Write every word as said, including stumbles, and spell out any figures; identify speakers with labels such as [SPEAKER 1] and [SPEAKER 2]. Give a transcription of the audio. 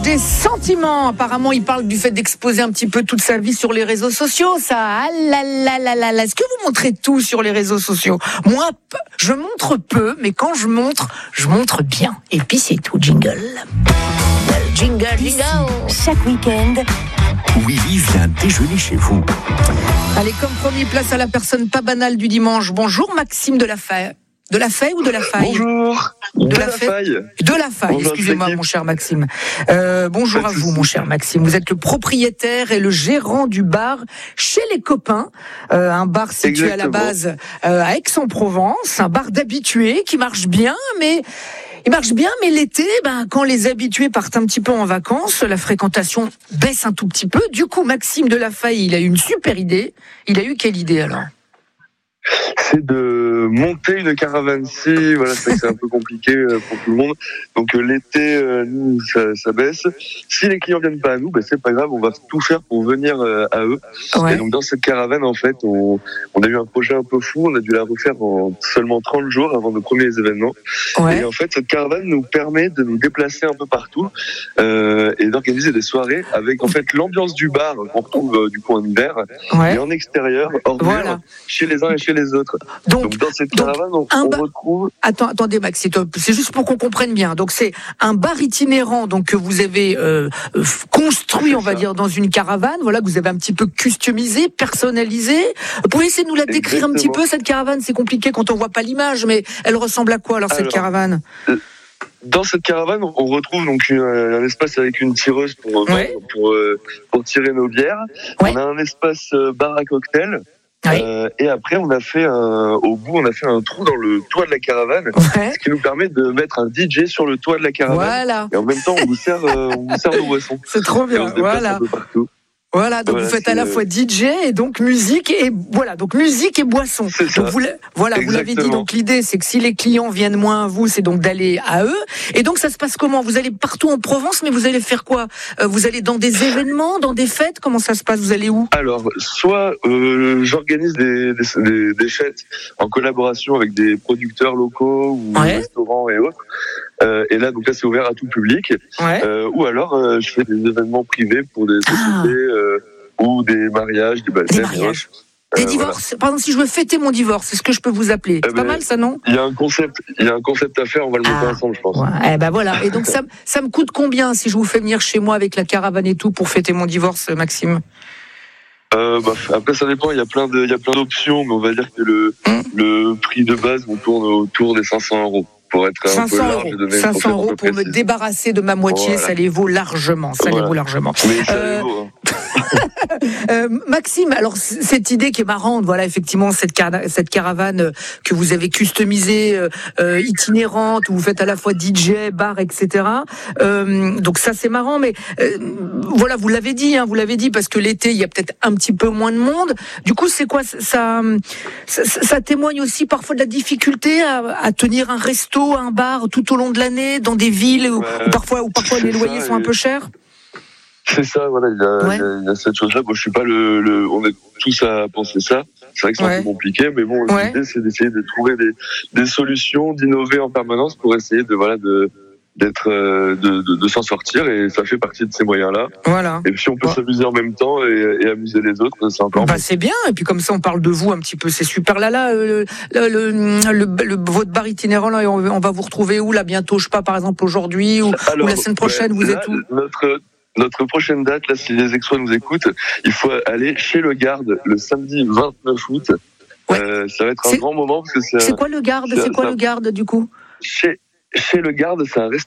[SPEAKER 1] des sentiments. Apparemment, il parle du fait d'exposer un petit peu toute sa vie sur les réseaux sociaux. Ça, ah là là là là là. Est-ce que vous montrez tout sur les réseaux sociaux? Moi, je montre peu, mais quand je montre, je montre bien. Et puis c'est tout, jingle. Jingle, jingle.
[SPEAKER 2] Chaque week-end,
[SPEAKER 3] Willy vient déjeuner chez vous.
[SPEAKER 1] Allez, comme promis, place à la personne pas banale du dimanche. Bonjour Maxime de la Faille. De la Faille ou de la Faille?
[SPEAKER 4] Bonjour.
[SPEAKER 1] De,
[SPEAKER 4] de
[SPEAKER 1] la,
[SPEAKER 4] la Faille.
[SPEAKER 1] De la Faille,
[SPEAKER 4] bonjour,
[SPEAKER 1] excusez-moi mon cher Maxime. Euh, bonjour à vous mon cher Maxime. Vous êtes le propriétaire et le gérant du bar Chez les Copains, euh, un bar situé Exactement. à la base euh, à Aix-en-Provence, un bar d'habitués qui marche bien, mais... Il marche bien, mais l'été, ben, quand les habitués partent un petit peu en vacances, la fréquentation baisse un tout petit peu. Du coup, Maxime de la Faille, il a eu une super idée. Il a eu quelle idée alors ?
[SPEAKER 4] C'est de monter une caravane-ci. Voilà, c'est, c'est un peu compliqué pour tout le monde. Donc euh, l'été, euh, nous, ça, ça baisse. Si les clients viennent pas à nous, ben, c'est pas grave, on va tout faire pour venir euh, à eux. Ouais. Et donc dans cette caravane, en fait, on, on a eu un projet un peu fou. On a dû la refaire en seulement trente jours avant nos premiers événements. Ouais. Et en fait, cette caravane nous permet de nous déplacer un peu partout euh, et d'organiser des soirées avec en fait l'ambiance du bar qu'on retrouve euh, du coup en hiver ouais. et en extérieur, hors voilà. mur, chez les uns et chez les autres. Donc, donc dans cette caravane, donc, on, on bar... retrouve...
[SPEAKER 1] Attends, attendez Max, c'est, c'est juste pour qu'on comprenne bien. Donc c'est un bar itinérant donc, que vous avez euh, construit, c'est on va ça. dire, dans une caravane, voilà, que vous avez un petit peu customisé, personnalisé. Vous pouvez essayer de nous la décrire Exactement. un petit peu, cette caravane? C'est compliqué quand on voit pas l'image, mais elle ressemble à quoi alors, alors cette caravane?
[SPEAKER 4] Dans cette caravane, on retrouve donc un, un espace avec une tireuse pour, ouais. pour, pour, pour tirer nos bières. Ouais. On a un espace bar à cocktail. Oui. Euh, et après, on a fait un, au bout, on a fait un trou dans le toit de la caravane, ouais. ce qui nous permet de mettre un D J sur le toit de la caravane.
[SPEAKER 1] Voilà.
[SPEAKER 4] Et en même temps, on vous sert, euh, on vous sert nos boissons.
[SPEAKER 1] C'est trop bien. Et on se
[SPEAKER 4] voilà. Un peu partout.
[SPEAKER 1] Voilà, donc voilà, vous faites à la fois D J et donc musique et voilà, donc musique et boisson. Donc vous, voilà, Exactement. vous l'avez dit. Donc l'idée, c'est que si les clients viennent moins à vous, c'est donc d'aller à eux. Et donc ça se passe comment? Vous allez partout en Provence, mais vous allez faire quoi? euh, Vous allez dans des événements, dans des fêtes? Comment ça se passe? Vous allez où?
[SPEAKER 4] Alors, soit euh, j'organise des, des, des, des fêtes en collaboration avec des producteurs locaux ou ouais. restaurants et autres. Euh, et là, donc là, c'est ouvert à tout public. Ouais. Euh, ou alors, euh, je fais des événements privés pour des sociétés ah. euh, ou des mariages, des baptêmes.
[SPEAKER 1] Des mariages. Des euh, divorces. Voilà. Par exemple, si je veux fêter mon divorce, c'est ce que je peux vous appeler. C'est eh pas ben, mal, ça, non?
[SPEAKER 4] Il y a un concept, il y a un concept à faire. On va le monter ah. ensemble, je pense.
[SPEAKER 1] Ouais. Eh ben voilà. Et donc, ça, ça me coûte combien si je vous fais venir chez moi avec la caravane et tout pour fêter mon divorce, Maxime?
[SPEAKER 4] Euh, bah, après, ça dépend. Il y a plein de, il y a plein d'options, mais on va dire que le, hum. le prix de base, on tourne autour des cinq cents euros. Pour être un peu large,
[SPEAKER 1] euros. cinq cents euros pour me débarrasser de ma moitié, voilà. ça les vaut largement. Ça voilà. les vaut largement.
[SPEAKER 4] Mais ça euh... les vaut, hein.
[SPEAKER 1] euh, Maxime, alors cette idée qui est marrante, voilà, effectivement, cette, car- cette caravane que vous avez customisée, euh, itinérante, où vous faites à la fois D J, bar, et cetera. Euh, donc ça, c'est marrant, mais euh, voilà, vous l'avez dit, hein, vous l'avez dit, parce que l'été, il y a peut-être un petit peu moins de monde. Du coup, c'est quoi ça, ça, ça témoigne aussi parfois de la difficulté à, à tenir un resto, un bar tout au long de l'année dans des villes où, ouais, où parfois, où parfois les loyers ça, sont un peu chers.
[SPEAKER 4] C'est ça, voilà, il y a, ouais. il y a, il y a cette chose-là. Bon, je suis pas le, le, on est tous à penser ça. C'est vrai que c'est ouais. un peu compliqué, mais bon, ouais. l'idée c'est d'essayer de trouver des, des solutions, d'innover en permanence pour essayer de, voilà, de, d'être, euh, de, de, de s'en sortir, et ça fait partie de ces moyens-là.
[SPEAKER 1] Voilà.
[SPEAKER 4] Et puis on peut ouais. s'amuser en même temps et, et amuser les autres, c'est encore.
[SPEAKER 1] Bah c'est bien. Et puis comme ça on parle de vous un petit peu, c'est super. Là là, le, le, le, le, le votre bar itinérant là, on, on va vous retrouver où là bientôt? Je sais pas, par exemple aujourd'hui ou, Alors, ou la semaine prochaine, ouais, vous là, êtes où?
[SPEAKER 4] Notre Notre prochaine date, là, si les Aixois nous écoutent, il faut aller chez le Garde le samedi vingt-neuf août. Ouais. Euh, ça va être un
[SPEAKER 1] c'est,
[SPEAKER 4] grand moment parce que c'est.
[SPEAKER 1] C'est quoi le Garde? C'est, c'est quoi ça, le Garde du coup?
[SPEAKER 4] Chez Chez le Garde, c'est un restaurant